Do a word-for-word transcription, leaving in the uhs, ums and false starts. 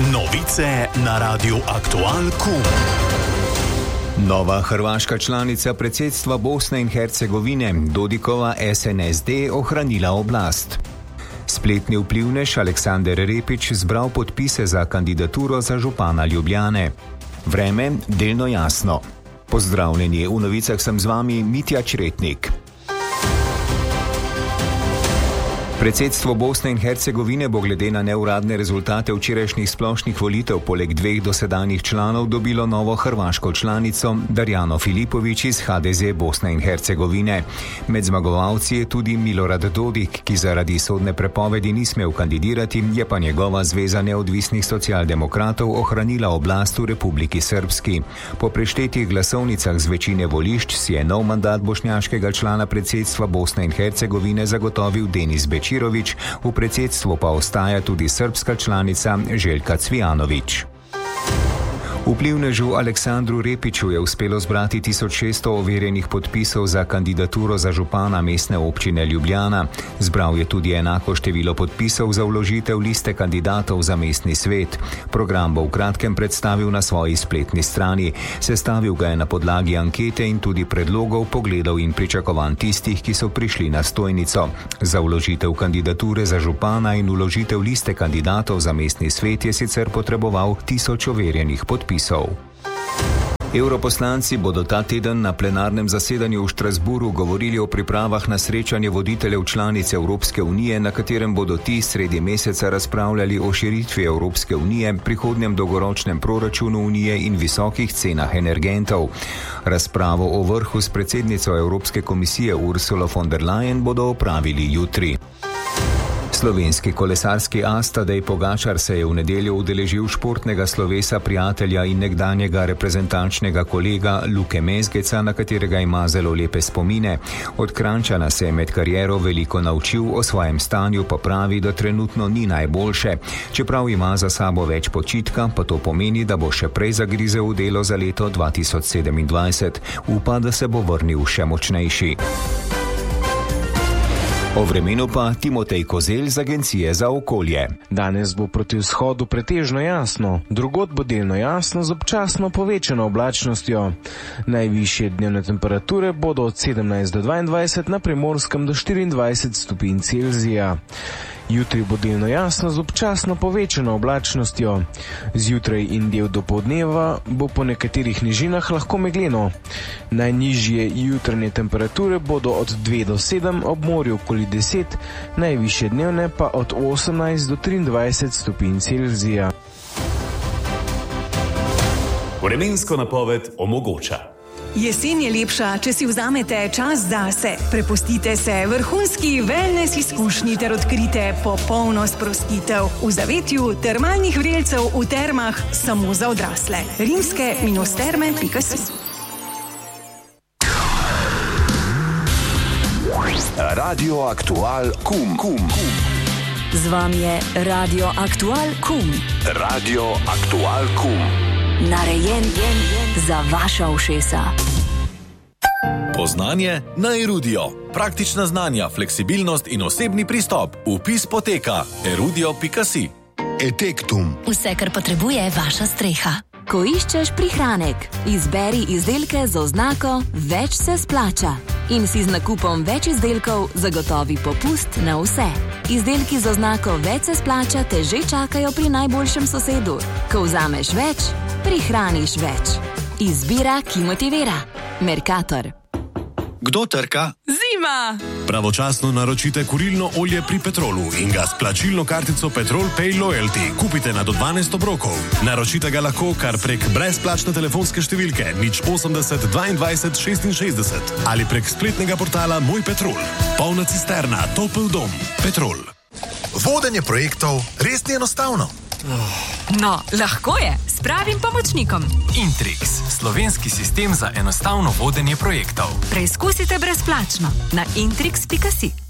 Novice na Radiu Aktual Kum. Nova hrvaška članica predsedstva Bosne in Hercegovine, Dodikova S N S D, ohranila oblast. Spletni vplivnež Aleksander Repić zbral podpise za kandidaturo za župana Ljubljane. Vreme delno jasno. Pozdravljeni, v novicah sem z vami Mitja Čretnik. Predsedstvo Bosne in Hercegovine bo glede na neuradne rezultate včerajšnjih splošnih volitev poleg dveh dosedanjih članov dobilo novo hrvaško članico Darjano Filipović iz H D Z Bosne in Hercegovine. Med zmagovalci je tudi Milorad Dodik, ki zaradi sodne prepovedi ni smel kandidirati, je pa njegova zveza neodvisnih socialdemokratov ohranila oblast v Republiki Srpski. Po preštetih glasovnicah z večine volišč si je nov mandat bošnjaškega člana predsedstva Bosne in Hercegovine zagotovil Denis Bečić. V predsedstvu pa ostaja tudi srbska članica Željka Cvijanović. Vplivnežu Aleksandru Repiću je uspelo zbrati tisoč šeststo overjenih podpisov za kandidaturo za župana mestne občine Ljubljana. Zbral je tudi enako število podpisov za vložitev liste kandidatov za mestni svet. Program bo v kratkem predstavil na svoji spletni strani. Sestavil ga je na podlagi ankete in tudi predlogov, pogledov in pričakovanj tistih, ki so prišli na stojnico. Za vložitev kandidature za župana in vložitev liste kandidatov za mestni svet je sicer potreboval tisoč overjenih podpisov. Europoslanci bodo ta teden na plenarnem zasedanju v Štrasburu govorili o pripravah na srečanje voditeljev članic Evropske unije, na katerem bodo ti sredi meseca razpravljali o širitvi Evropske unije, prihodnjem dolgoročnem proračunu unije in visokih cenah energentov. Razpravo o vrhu s predsednico Evropske komisije Ursula von der Leyen bodo opravili jutri. Slovenski kolesarski as Tadej Pogačar se je v nedeljo udeležil športnega slovesa prijatelja in nekdanjega reprezentančnega kolega Luke Mezgeca, na katerega ima zelo lepe spomine. Od Kranjčana se je med kariero veliko naučil, o svojem stanju pa pravi, da trenutno ni najboljše. Čeprav ima za sabo več počitka, pa to pomeni, da bo še prej zagrizel v delo za leto dva tisoč sedemindvajset. Upa, da se bo vrnil še močnejši. O vremenu pa Timotej Kozelj z Agencije za okolje. Danes bo proti vzhodu pretežno jasno, drugod bo delno jasno z občasno povečano oblačnostjo. Najvišje dnevne temperature bodo od sedemnajst do dvaindvajset, na Primorskem do štiriindvajset stopinj Celzija. Jutri bo delno jasno z občasno povečano oblačnostjo. Zjutraj in del dopoldneva bo po nekaterih nižinah lahko megleno. Najnižje jutranje temperature bodo od dve do sedem, ob morju okoli deset, najvišje dnevne pa od osemnajst do triindvajset stopinj Celzija. Vremensko napoved omogoča. Jesen je lepša, če si vzamete čas zase. Prepustite se vrhunski wellness izkušnji ter odkrite popolno sprostitev v zavetju termalnih vrelcev v termah samo za odrasle. rimske minus terme pika si. Radio Aktual Kum. Kum. Z vami je Radio Aktual Kum. Radio Aktual Kum. Narejen za vaša ušesa. Poznanje na Erudio. Praktična znanja, fleksibilnost in osebni pristop. Vpis poteka erudio pika si. Etektum. Vse, kar potrebuje vaša streha. Ko iščeš prihranek, izberi izdelke z oznako Več se splača in si z nakupom več izdelkov zagotovi popust na vse. Izdelki z oznako Več se splača te že čakajo pri najboljšem sosedu. Ko vzameš več, prihraniš več. Izbira, ki motivira. Mercator. Kdo trka? Zima! Pravočasno naročite kurilno olje pri Petrolu in ga s plačilno kartico Petrol Pay Loyalty kupite na do dvanajst obrokov. Naročite ga lahko kar prek brezplačne telefonske številke nič osemdeset dvaindvajset šestinšestdeset ali prek spletnega portala Moj Petrol. Polna cisterna, topel dom. Petrol. Vodenje projektov res ni enostavno. No, lahko je, s pravim pomočnikom. Intrix, slovenski sistem za enostavno vodenje projektov. Preizkusite brezplačno na intrix pika si.